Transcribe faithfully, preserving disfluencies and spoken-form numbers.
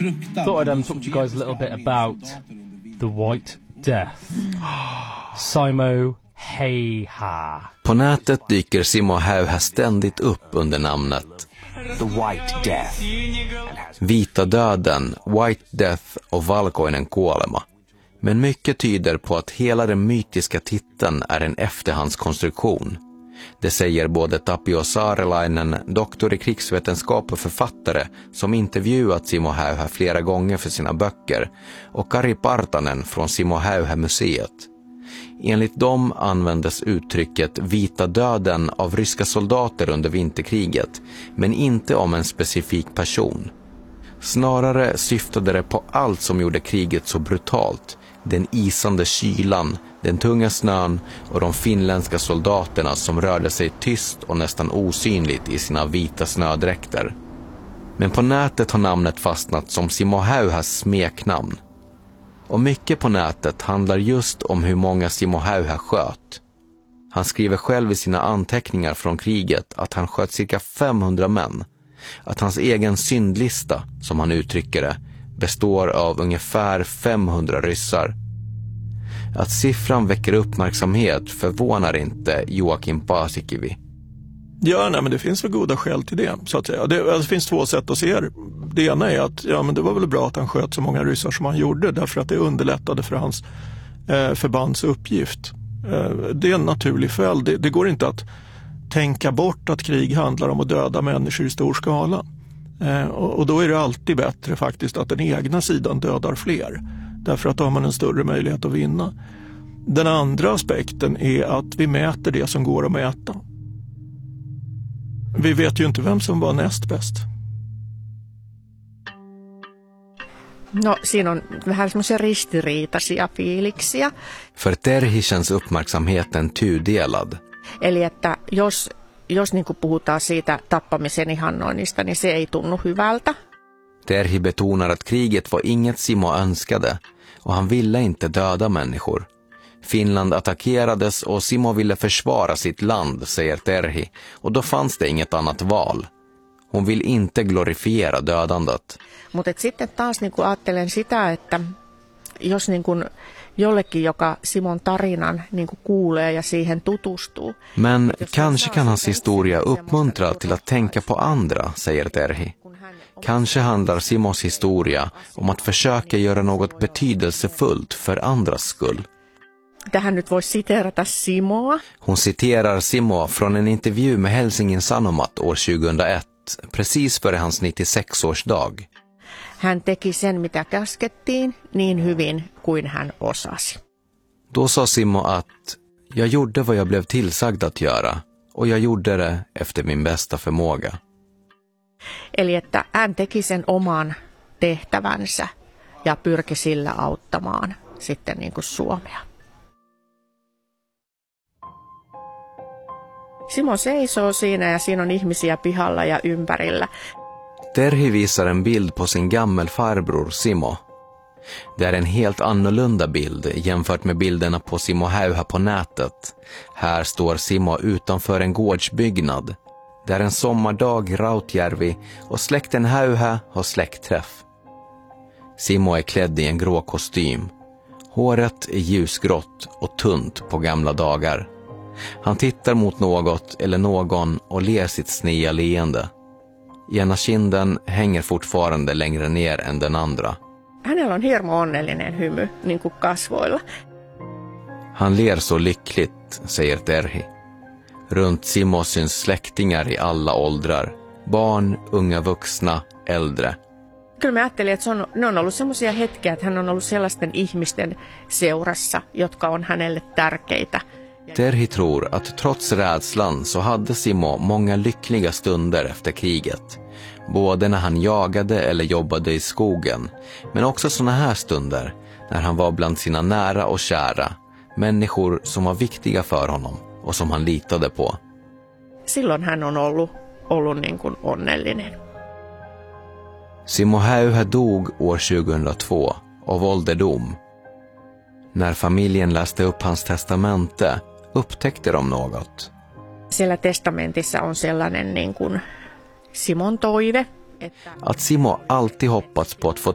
Thought I'd um, talk to you guys a little bit about the White Death. Simo Häyhä. På nätet dyker Simo Häyhä ständigt upp under namnet The White Death. Vita döden, White Death och valkoinen kuolema. Men mycket tyder på att hela den mytiska titeln är en efterhandskonstruktion. Det säger både Tapio Saarelainen, doktor i krigsvetenskap och författare som intervjuat Simo Häyhä flera gånger för sina böcker, och Kari Partanen från Simo Häyhä-museet. Enligt dem användes uttrycket vita döden av ryska soldater under vinterkriget, men inte om en specifik person. Snarare syftade det på allt som gjorde kriget så brutalt. Den isande kylan, den tunga snön och de finländska soldaterna som rörde sig tyst och nästan osynligt i sina vita snödräkter. Men på nätet har namnet fastnat som Simo Häyhäs smeknamn. Och mycket på nätet handlar just om hur många Simo Häyhä sköt. Han skriver själv i sina anteckningar från kriget att han sköt cirka femhundra män. Att hans egen syndlista, som han uttrycker det, består av ungefär femhundra ryssar. Att siffran väcker uppmärksamhet förvånar inte Joakim Paasikivi. Ja, nej, men det finns väl goda skäl till det, så att säga. Det, det finns två sätt att se det. Det ena är att ja, men det var väl bra att han sköt så många ryssar som han gjorde, därför att det underlättade för hans eh, förbands uppgift. Eh, det är en naturlig följd. Det, det går inte att tänka bort att krig handlar om att döda människor i stor skala. Eh, och, och då är det alltid bättre faktiskt att den egna sidan dödar fler. Därför att då har man en större möjlighet att vinna. Den andra aspekten är att vi mäter det som går att mäta. Vi vet ju inte vem som var näst bäst. No, siinä on vähän semmoisia ristiriitaisia fiiliksiä. För Terhi känns uppmärksamheten tudelad. Eli että jos, jos niin kuin puhutaan siitä tappamisen ihannoinnista, niin se ei tunnu hyvältä. Terhi betonar att kriget var inget Simo önskade och han ville inte döda människor. Finland attackerades och Simo ville försvara sitt land, säger Terhi, och då fanns det inget annat val. Hon vill inte glorifiera dödandet. Mutta sitten taas niin kuin ajattelen sitä, että jos niin kuin jollekin, joka Simon tarinan niin kuin kuulee ja siihen tutustuu. Men kanske kan hans historia uppmuntra till att tänka på andra, säger Terhi. Kanske handlar Simos historia om att försöka göra något betydelsefullt för andras skull. Tähän nyt voisi siteerata Simoa. Hon citerar Simo från en intervju med Helsingin Sanomat år tjugohundraett, precis före hans nittiosex-årsdag. Hän teki sen, mitä käskettiin, niin hyvin kuin hän osasi. Då sa Simo att jag gjorde vad jag blev tillsagd att göra, och jag gjorde det efter min bästa förmåga. Eli että hän teki sen oman tehtävänsä ja pyrki sillä auttamaan sitten niin kuin Suomea. Simo seisoo siinä ja siinä on ihmisiä pihalla ja ympärillä. Terhi visar en bild på sin gammelfarbror Simo. Det är en helt annorlunda bild jämfört med bilderna på Simo Häyhä på nätet. Här står Simo utanför en gårdsbyggnad. Det är en sommardag i Rautjärvi och släkten Häyhä har släktträff. Simo är klädd i en grå kostym. Håret är ljusgrått och tunt på gamla dagar. Han tittar mot något eller någon och ler sitt snea leende. Ena kinden hänger fortfarande längre ner än den andra. Hänellä on hirmo onnellinen hymy, niin kuin kasvoilla. Han ler så lyckligt, säger Terhi. Runt Simo syns släktingar i alla åldrar. Barn, unga vuxna, äldre. Kyllä mä ajattelin, että se on, ne on ollut semmoisia hetkiä, että hän on ollut sellaisten ihmisten seurassa, jotka on hänelle tärkeitä. Terhi tror att trots rädslan så hade Simo många lyckliga stunder efter kriget. Både när han jagade eller jobbade i skogen, men också såna här stunder när han var bland sina nära och kära, människor som var viktiga för honom och som han litade på. Silloin hän on ollut, ollut niin kuin onnellinen. Simo Häyhä dog år tjugohundratvå av ålderdom. När familjen läste upp hans testamente upptäckte de något. Siellä testamentissa on sellainen niin kuin Simon toive. Että Att Simo alltid hoppats på att få